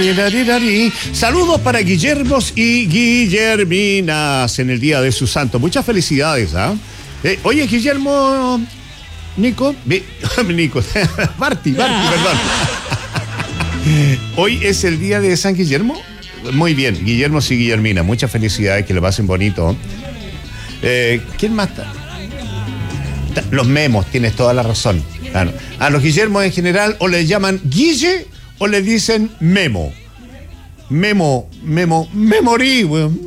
Saludos para Guillermos y Guillerminas en el día de su santo. Muchas felicidades, ¿ah? Oye, Guillermo... Nico, Marti, perdón. Hoy es el día de San Guillermo. Muy bien, Guillermo y Guillermina, muchas felicidades, que le pasen bonito. ¿Quién más está? Los memos, tienes toda la razón. Claro. A los Guillermos en general o le llaman Guille o le dicen Memo. Me morí, weón.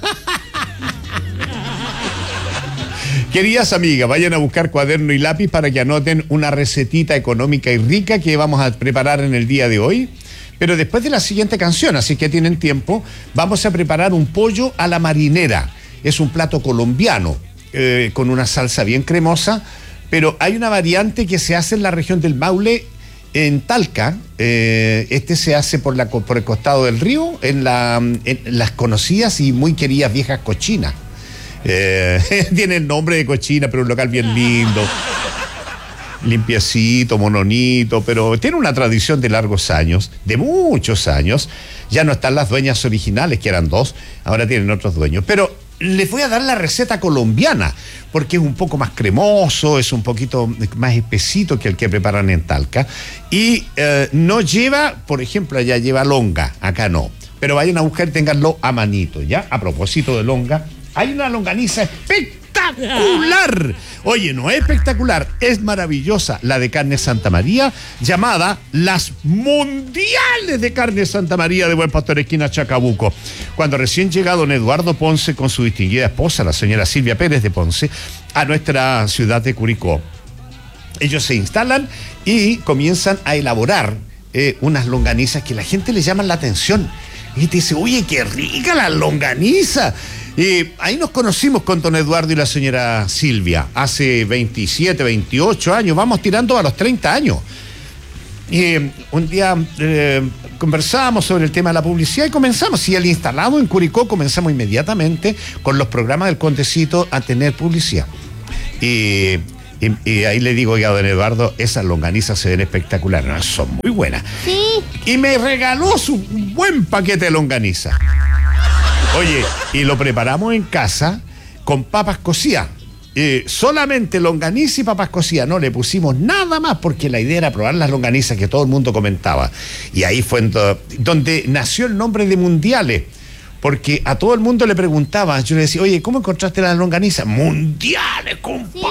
Queridas amigas, vayan a buscar cuaderno y lápiz para que anoten una recetita económica y rica que vamos a preparar en el día de hoy. Pero después de la siguiente canción, así que tienen tiempo, vamos a preparar un pollo a la marinera. Es un plato colombiano, con una salsa bien cremosa, pero hay una variante que se hace en la región del Maule, en Talca. Este se hace por el costado del río, en las conocidas y muy queridas viejas cochinas. Tiene el nombre de cochina, pero un local bien lindo, limpiecito, mononito, pero tiene una tradición de largos años, de muchos años. Ya no están las dueñas originales, que eran dos, ahora tienen otros dueños. Pero les voy a dar la receta colombiana, porque es un poco más cremoso, es un poquito más espesito que el que preparan en Talca. Y no lleva, por ejemplo, allá lleva longa, acá no. Pero vayan a buscar y ténganlo a manito, ¿ya? A propósito de longa, hay una longaniza espectacular. Oye, no es espectacular, es maravillosa, la de Carne Santa María, llamada las Mundiales de Carne Santa María de Buen Pastor, esquina Chacabuco. Cuando recién llega don Eduardo Ponce con su distinguida esposa, la señora Silvia Pérez de Ponce, a nuestra ciudad de Curicó, ellos se instalan y comienzan a elaborar unas longanizas que la gente le llama la atención. Y te dice, oye, qué rica la longaniza. Y ahí nos conocimos con don Eduardo y la señora Silvia, hace 27, 28 años, vamos tirando a los 30 años. Y un día conversábamos sobre el tema de la publicidad y comenzamos, y al instalado en Curicó comenzamos inmediatamente con los programas del Condecito a tener publicidad. Y ahí le digo, oiga, don Eduardo, esas longanizas se ven espectaculares, no, son muy buenas. Sí. Y me regaló su buen paquete de longaniza. Oye, y lo preparamos en casa con papas cocidas. Solamente longaniza y papas cocidas, no le pusimos nada más, porque la idea era probar las longanizas que todo el mundo comentaba. Y ahí fue donde nació el nombre de Mundiales, porque a todo el mundo le preguntaba, yo le decía, oye, ¿cómo encontraste las longanizas? Mundiales, compadre.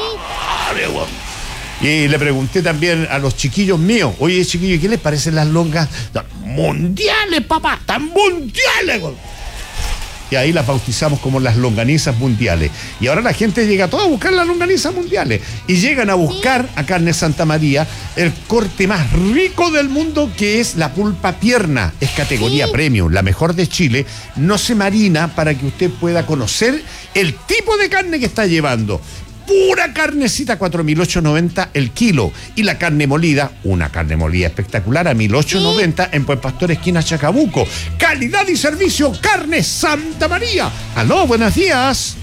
Sí. Y le pregunté también a los chiquillos míos, oye, chiquillos, ¿qué les parecen las longas? No, Mundiales, papá, tan mundiales. Y ahí las bautizamos como las longanizas mundiales. Y ahora la gente llega toda a buscar las longanizas mundiales. Y llegan a buscar a Carne Santa María el corte más rico del mundo, que es la pulpa pierna. Es categoría premium, la mejor de Chile. No se marina, para que usted pueda conocer el tipo de carne que está llevando. Pura carnecita, 4.890 el kilo. Y la carne molida, una carne molida espectacular, a 1.890 en Buen Pastor, esquina Chacabuco. Calidad y servicio, Carne Santa María. Aló, buenos días.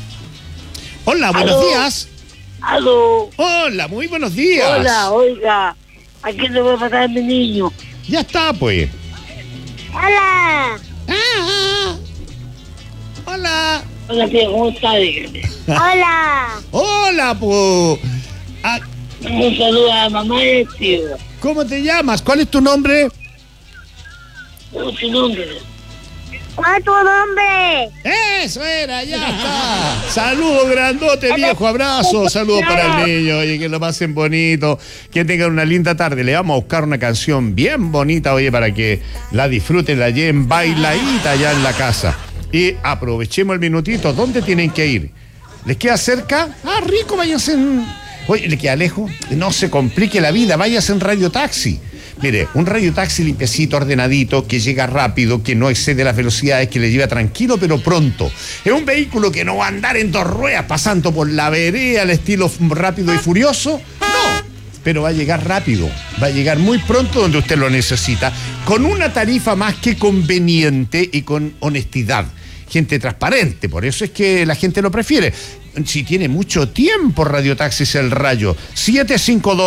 Hola, buenos días. Aló. Hola, muy buenos días. Hola, oiga, ¿a quién le voy a matar a mi niño? Ya está, pues. Hola. Hola. Hola, tía, ¿cómo está? Dígame. Hola. Hola, pues. Un saludo a la mamá y al tío. ¿Cómo te llamas? ¿Cuál es tu nombre? ¿Cómo es su nombre? ¿Cuál es tu nombre? Eso era, ya está. Saludos grandote, viejo, abrazo. Saludos para el niño, oye, que lo pasen bonito, que tengan una linda tarde. Le vamos a buscar una canción bien bonita, oye, para que la disfruten, la lleven bailadita allá en la casa. Y aprovechemos el minutito. ¿Dónde tienen que ir? ¿Les queda cerca? Ah, rico, váyanse en... Oye, ¿le queda lejos? No se complique la vida, váyase en Radio Taxi. Mire, un Radio Taxi limpiecito, ordenadito, que llega rápido, que no excede las velocidades, que le lleva tranquilo pero pronto. Es un vehículo que no va a andar en dos ruedas pasando por la vereda al estilo Rápido y Furioso. No, pero va a llegar rápido, va a llegar muy pronto donde usted lo necesita, con una tarifa más que conveniente y con honestidad. Gente transparente, por eso es que la gente lo prefiere. Si tiene mucho tiempo, Radio Taxis El Rayo, 752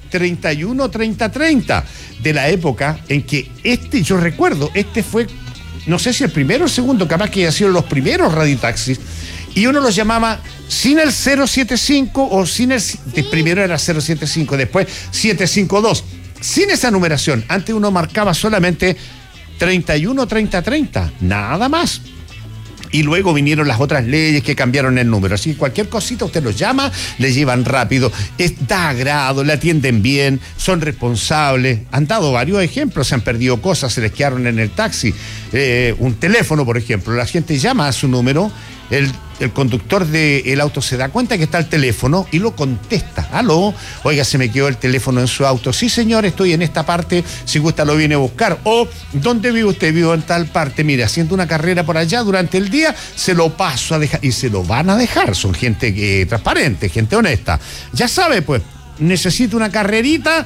313030, de la época en que yo recuerdo, fue, no sé si el primero o el segundo, capaz que haya sido los primeros radiotaxis, y uno los llamaba sin el 075 o sin el... Primero era 075, después 752. Sin esa numeración, antes uno marcaba solamente 313030, nada más. Y luego vinieron las otras leyes que cambiaron el número. Así que cualquier cosita usted los llama, le llevan rápido, da agrado, le atienden bien, son responsables. Han dado varios ejemplos, se han perdido cosas, se les quedaron en el taxi. Un teléfono, por ejemplo, la gente llama a su número, el conductor del auto se da cuenta que está el teléfono y lo contesta. Aló, oiga, se me quedó el teléfono en su auto. Sí, señor, estoy en esta parte, si gusta lo viene a buscar. O, ¿dónde vive usted? Vivo en tal parte. Mire, haciendo una carrera por allá durante el día, se lo paso a dejar. Y se lo van a dejar. Son gente transparente, gente honesta. Ya sabe, pues, necesita una carrerita.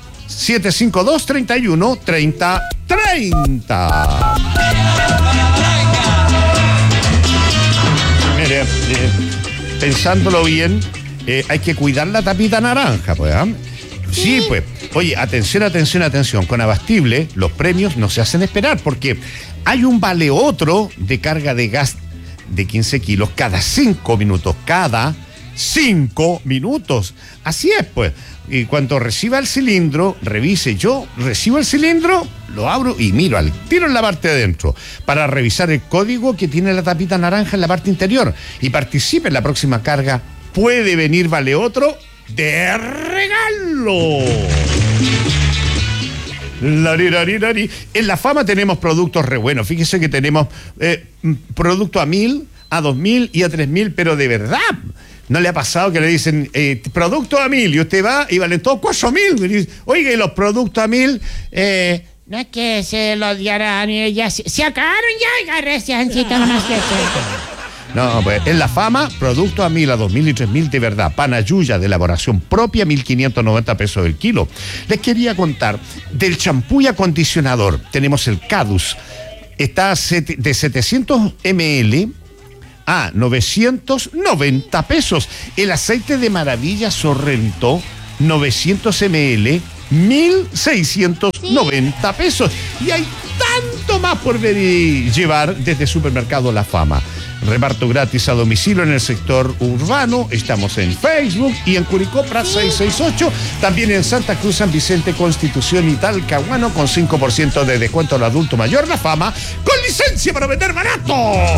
752-31-30-30. Mire, pensándolo bien, hay que cuidar la tapita naranja, pues, ¿eh? Sí, pues. Oye, atención. Con Abastible, los premios no se hacen esperar, porque hay un vale otro de carga de gas de 15 kilos cada 5 minutos. Cada 5 minutos. Así es, pues. Y cuando reciba el cilindro, revise. Yo recibo el cilindro, lo abro y miro al tiro en la parte de adentro para revisar el código que tiene la tapita naranja en la parte interior y participe en la próxima carga. Puede venir vale otro de regalo. En La Fama tenemos productos re buenos. Fíjese que tenemos producto a 1.000, a 2.000 y a 3.000, pero de verdad. ¿No le ha pasado que le dicen producto a 1.000 y usted va y valen todos 4.000? Oiga, y los productos a 1.000, no es que se los diarán y ya se acabaron ya, recién más que no, pues en La Fama, productos a 1.000, a 2.000 y 3.000 de verdad. Panayuya de elaboración propia, 1.590 pesos el kilo. Les quería contar del champú y acondicionador. Tenemos el Cadus. Está de 700 ml a 990 pesos. El aceite de maravilla Sorrento, 900 ml, 1.690 pesos. Y hay tanto más por ver y llevar desde Supermercado La Fama. Reparto gratis a domicilio en el sector urbano. Estamos en Facebook y en Curicó, Plaza 668. También en Santa Cruz, San Vicente, Constitución y Talcahuano, con 5% de descuento al adulto mayor. La Fama, con licencia para vender barato.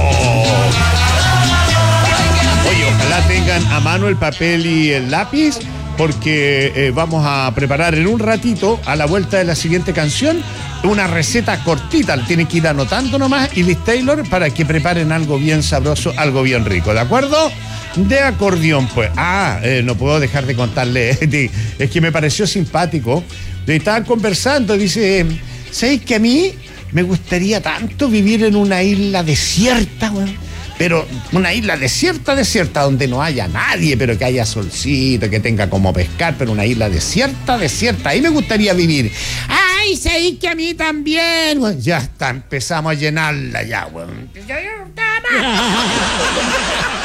Oye, ojalá tengan a mano el papel y el lápiz, porque vamos a preparar en un ratito, a la vuelta de la siguiente canción, una receta cortita. Tienen que ir anotando nomás, y Liz Taylor, para que preparen algo bien sabroso, algo bien rico, ¿de acuerdo? De acordeón, pues. No puedo dejar de contarle, es que me pareció simpático. Estaban conversando, dice, ¿sabéis que a mí me gustaría tanto vivir en una isla desierta, güey? Pero una isla desierta, donde no haya nadie, pero que haya solcito, que tenga como pescar, pero una isla desierta. Ahí me gustaría vivir. ¡Ay, sí, que a mí también! Bueno, ya está, empezamos a llenarla ya, weón.